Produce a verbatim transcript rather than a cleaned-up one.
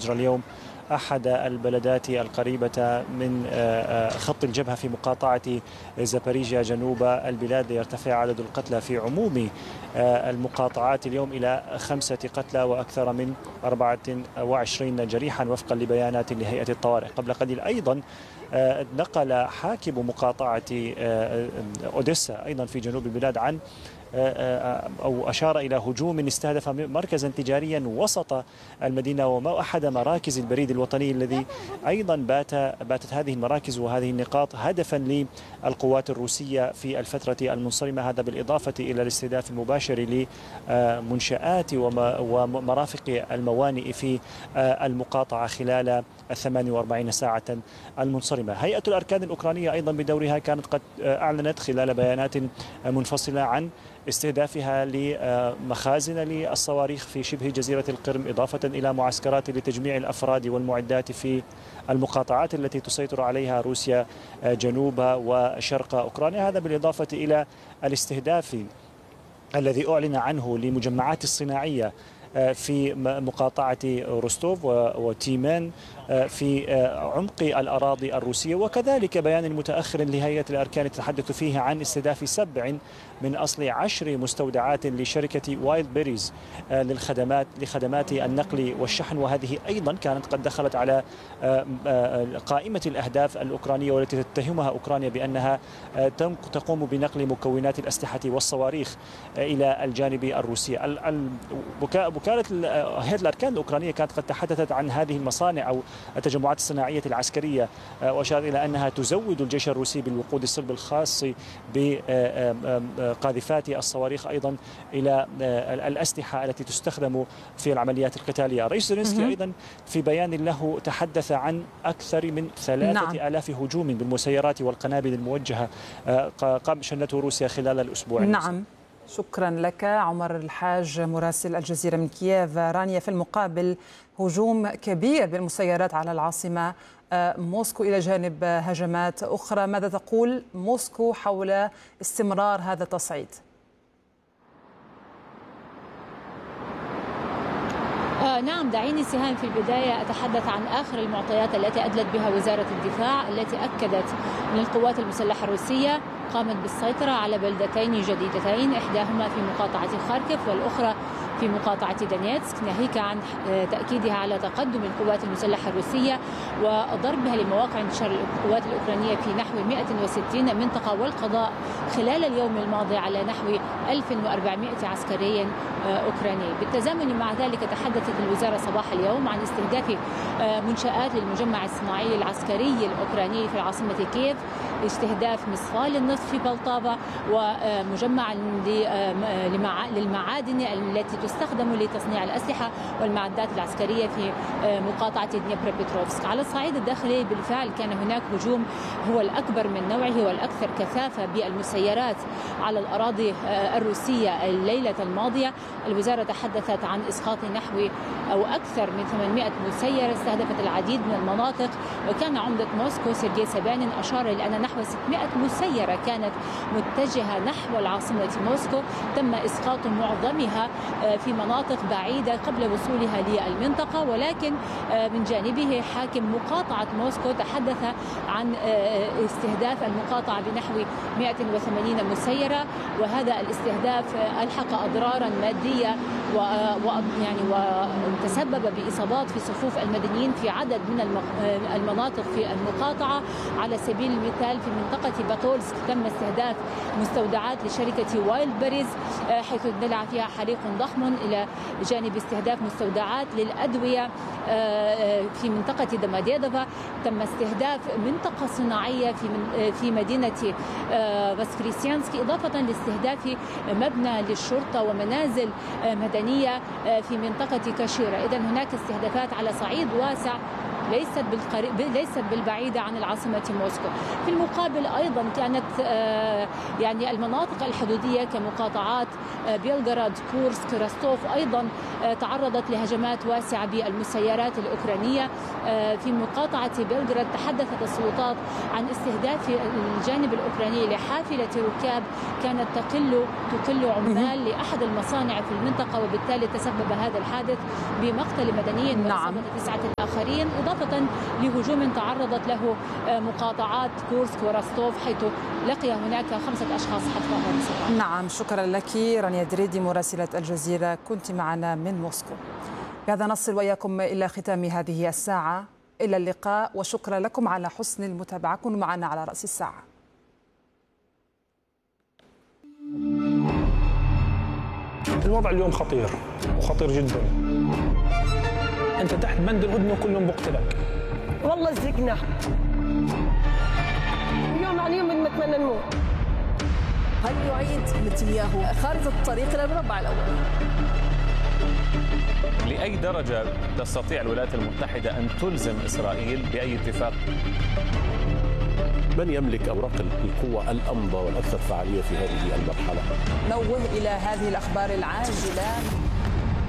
يجرى اليوم أحد البلدات القريبة من خط الجبهة في مقاطعة زاباريجيا جنوب البلاد. يرتفع عدد القتلى في عموم المقاطعات اليوم إلى خمسة قتلى وأكثر من أربعة وعشرين جريحا وفقا لبيانات لهيئة الطوارئ. قبل قليل أيضا نقل حاكم مقاطعة أوديسا أيضا في جنوب البلاد عن أو أشار إلى هجوم استهدف مركزا تجاريا وسط المدينة وأحد مراكز البريد الوطني الذي أيضا بات باتت هذه المراكز وهذه النقاط هدفا للقوات الروسية في الفترة المنصرمة. هذا بالإضافة إلى الاستهداف المباشر لمنشآت ومرافق الموانئ في المقاطعة خلال الثمان وأربعين ساعة المنصرمة. هيئة الأركان الأوكرانية أيضا بدورها كانت قد أعلنت خلال بيانات منفصلة عن استهدافها لمخازن للصواريخ في شبه جزيرة القرم، إضافة إلى معسكرات لتجميع الأفراد والمعدات في المقاطعات التي تسيطر عليها روسيا جنوب وشرق أوكرانيا. هذا بالإضافة إلى الاستهداف الذي أعلن عنه لمجمعات الصناعية في مقاطعة روستوف وتيمان في عمق الأراضي الروسية، وكذلك بيان متأخر لهيئة الأركان تتحدث فيه عن استهداف سبع من أصل عشر مستودعات لشركة وايلد بيريز للخدمات لخدمات النقل والشحن، وهذه أيضا كانت قد دخلت على قائمة الأهداف الأوكرانية والتي تتهمها أوكرانيا بأنها تقوم بنقل مكونات الأسلحة والصواريخ إلى الجانب الروسي. وكالة هيئة الأركان الأوكرانية كانت قد تحدثت عن هذه المصانع أو التجمعات الصناعية العسكرية، وأشار إلى أنها تزود الجيش الروسي بالوقود الصلب الخاص بقاذفات الصواريخ أيضا إلى الأسلحة التي تستخدم في العمليات القتالية. رئيس زيلينسكي أيضا في بيان له تحدث عن أكثر من ثلاثة نعم. آلاف هجوم بالمسيرات والقنابل الموجهة قام شنته روسيا خلال الأسبوع نعم المسلم. شكرا لك عمر الحاج مراسل الجزيرة من كييف. رانيا، في المقابل هجوم كبير بالمسيرات على العاصمة موسكو إلى جانب هجمات أخرى، ماذا تقول موسكو حول استمرار هذا التصعيد؟ آه نعم، دعيني سهام في البداية أتحدث عن آخر المعطيات التي أدلت بها وزارة الدفاع، التي أكدت أن القوات المسلحة الروسية قامت بالسيطرة على بلدتين جديدتين، إحداهما في مقاطعة خاركيف والأخرى في مقاطعة دونيتسك، ناهيك عن تأكيدها على تقدم القوات المسلحة الروسية وضربها لمواقع انتشار القوات الأوكرانية في نحو مئة وستين منطقة، والقضاء خلال اليوم الماضي على نحو ألف وأربعمئة عسكري أوكراني. بالتزامن مع ذلك تحدثت الوزارة صباح اليوم عن استهداف منشآت للمجمع الصناعي العسكري الأوكراني في العاصمة كييف، استهداف مصفاة للنفط في بلطافة، ومجمع للمعادن التي تستخدم لتصنيع الأسلحة والمعدات العسكرية في مقاطعة دنيبروبيتروفسك. على الصعيد الداخلي بالفعل كان هناك هجوم هو الأكبر من نوعه والأكثر كثافة بالمسيرات على الأراضي الروسية الليلة الماضية. الوزارة تحدثت عن إسقاط نحو أو أكثر من ثمانمئة مسيرة استهدفت العديد من المناطق، وكان عمدة موسكو سيرجي سبانين أشار إلى أن نحو ستمئة مسيرة كانت متجهة نحو العاصمة موسكو تم إسقاط معظمها في مناطق بعيدة قبل وصولها للمنطقة، ولكن من جانبه حاكم مقاطعة موسكو تحدث عن استهداف المقاطعة بنحو مئة وثمانين مسيرة، وهذا الاستهداف ألحق أضرارا مادية ويعني وتسبب بإصابات في صفوف المدنيين في عدد من المناطق في المقاطعة. على سبيل المثال في منطقة باتولسك تم استهداف مستودعات لشركة وايلد بيريز حيث اندلع فيها حريق ضخم، إلى جانب استهداف مستودعات للأدوية في منطقة دماديدوفا. تم استهداف منطقة صناعية في في مدينة فاسكريسيانسكي، إضافة لاستهداف مبنى للشرطة ومنازل مدنية في منطقة كاشيرا. إذن هناك استهدافات على صعيد واسع ليست بالقريب ليست بالبعيدة عن العاصمة موسكو. في المقابل أيضا كانت يعني المناطق الحدودية كمقاطعات بيلغراد، كورسك، روستوف أيضا تعرضت لهجمات واسعة بالمسيرات الأوكرانية. في مقاطعة بيلغراد تحدثت السلطات عن استهداف الجانب الأوكراني لحافلة ركاب كانت تقل تقل عمال لأحد المصانع في المنطقة، وبالتالي تسبب هذا الحادث بمقتل مدني وإصابة تسعة آخرين، إضافة لهجوم تعرضت له مقاطعات كورسك وروستوف حيث لقي هناك خمسة أشخاص حتفهم. نعم، شكرا لك رانيا دريدي مراسلة الجزيرة، كنت معنا من موسكو. بهذا نصل وإياكم إلى ختام هذه الساعة، إلى اللقاء وشكرا لكم على حسن المتابعة. كونوا معنا على رأس الساعة. الوضع اليوم خطير وخطير جدا. انت تحت بند الهدنه وكل يوم بقتلك. والله زقنا اليوم عن يوم نتمنى نموت. هل يعيد نتنياهو خارطة الطريق إلى المربع الأول؟ لأي درجة تستطيع الولايات المتحدة أن تلزم إسرائيل بأي اتفاق؟ من يملك أوراق القوة الأمضى والأكثر فعالية في هذه المرحلة؟ نوه إلى هذه الأخبار العاجلة.